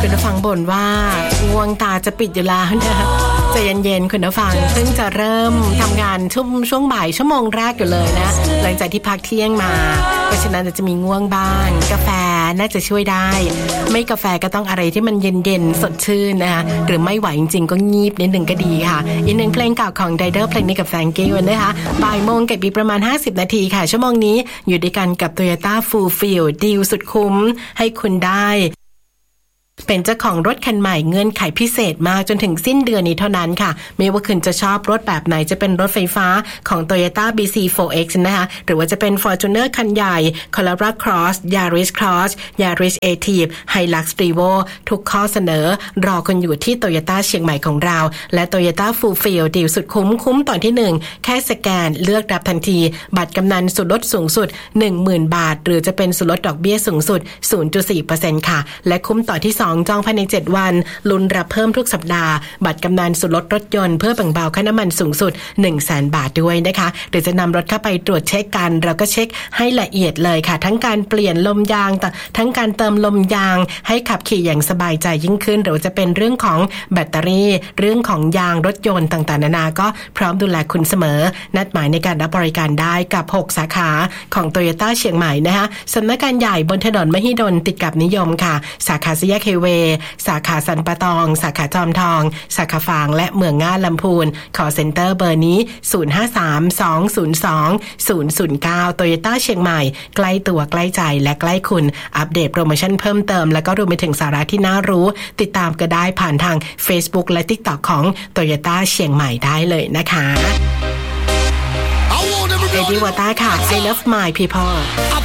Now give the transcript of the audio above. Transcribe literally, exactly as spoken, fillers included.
คุณผู้ฟังบ่นว่าง่วงตาจะปิดอยู่แล้วนะใจเย็นๆคุณผู้ฟังเพิ่งจะเริ่มทำงานช่วงช่วงบ่ายชั่วโมงแรกอยู่เลยนะหลังจากที่พักเที่ยงมาเพราะฉะนั้นจะมีง่วงบ้างกาแฟน่าจะช่วยได้ไม่กาแฟก็ต้องอะไรที่มันเย็นๆสดชื่นนะคะหรือไม่ไหวจริงๆก็งีบนิดนึงก็ดีค่ะอีกหนึ่งเพลงเก่าของ Dider เพลงนี้กับแฟรงกี้นะคะบ่ายโมงกับอีกประมาณห้าสิบนาทีค่ะชั่วโมงนี้อยู่ด้วยกันกับ Toyota Fulfill ดีลสุดคุ้มให้คุณได้เป็นเจ้าของรถคันใหม่เงื่อนไขพิเศษมากจนถึงสิ้นเดือนนี้เท่านั้นค่ะไม่ว่าคุณจะชอบรถแบบไหนจะเป็นรถไฟฟ้าของ Toyota บี ซี โฟร์ เอ็กซ์ นะคะหรือว่าจะเป็น Fortuner คันใหญ่ Corolla Cross Yaris Cross Yaris Active Hilux Revo ทุกข้อเสนอรอคุณอยู่ที่ Toyota เชียงใหม่ของเราและ Toyota Fulfill ดีลสุดคุ้มคุ้มตอนที่หนึ่งแค่สแกนเลือกรับทันทีบัตรกำนันส่วนลดสูงสุด หนึ่งหมื่น บาทหรือจะเป็นส่วนลดดอกเบี้ยสูงสุด ศูนย์จุดสี่เปอร์เซ็นต์ ค่ะและคุ้มต่อที่สองจองภายในเจ็ดวันลุ้นรับเพิ่มทุกสัปดาห์บัตรกำนันส่วนลดรถยนต์เพื่อแบ่งเบาค่าน้ำมันสูงสุด หนึ่งแสน บาทด้วยนะคะหรือจะนำรถเข้าไปตรวจเช็คกันเราก็เช็คให้ละเอียดเลยค่ะทั้งการเปลี่ยนลมยางทั้งการเติมลมยางให้ขับขี่อย่างสบายใจยิ่งขึ้นหรือจะเป็นเรื่องของแบตเตอรี่เรื่องของยางรถยนต์ต่างๆนานาก็พร้อมดูแลคุณเสมอนัดหมายในการรับบริการได้กับหกสาขาของ Toyota เชียงใหม่นะคะสำนักงานใหญ่บนถนนมหิดลติดกับนิยมค่ะสาขาสี่แยกเฮเวย์สาขาสันปะตองสาขาจอมทองสาขาฝางและเมืองง่าลำพูนคอลเซ็นเตอร์เบอร์นี้ศูนย์ ห้า สาม สอง ศูนย์ สอง ศูนย์ ศูนย์ เก้า Toyota เชียงใหม่ใกล้ตัวใกล้ใจและใกล้คุณอัปเดตโปรโมชั่นเพิ่มเติมแล้วก็รวมไปถึงสาระที่น่ารู้ติดตามก็ได้ผ่านทาง Facebook และ TikTok ของ Toyota เชียงใหม่ได้เลยนะคะเอดี้วอต้าค่ะ I love my people